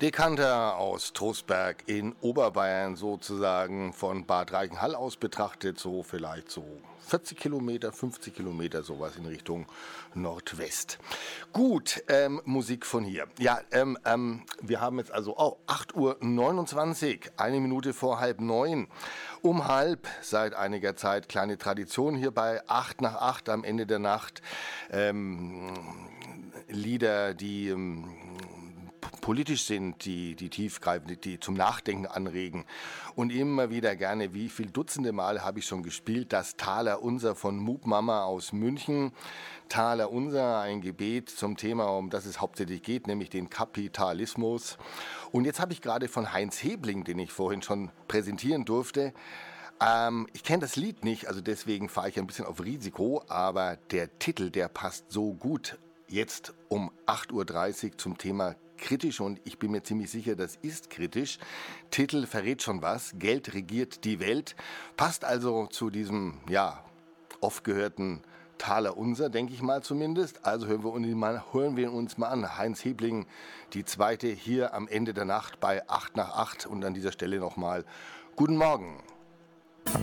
Dekanter aus Trostberg in Oberbayern sozusagen, von Bad Reichenhall aus betrachtet, so vielleicht so 40 Kilometer, 50 Kilometer, sowas in Richtung Nordwest. Gut, Musik von hier. Ja, wir haben jetzt also 8:29 Uhr, eine Minute vor 8:30. Um halb, seit einiger Zeit, kleine Tradition hier bei 8 nach 8 am Ende der Nacht. Lieder, die politisch sind, die tiefgreifend, die zum Nachdenken anregen. Und immer wieder gerne, wie viel Dutzende Mal habe ich schon gespielt, das Taler-Unser von Mupmama aus München. Taler-Unser, ein Gebet zum Thema, um das es hauptsächlich geht, nämlich den Kapitalismus. Und jetzt habe ich gerade von Heinz Hebling, den ich vorhin schon präsentieren durfte, ich kenne das Lied nicht, also deswegen fahre ich ein bisschen auf Risiko, aber der Titel, der passt so gut jetzt um 8:30 Uhr zum Thema kritisch, und ich bin mir ziemlich sicher, das ist kritisch. Titel verrät schon was, Geld regiert die Welt, passt also zu diesem, ja, oft gehörten Taler-Unser, denke ich mal zumindest. Also hören wir uns mal an. Heinz Hebling, die zweite hier am Ende der Nacht bei 8 nach 8, und an dieser Stelle nochmal guten Morgen.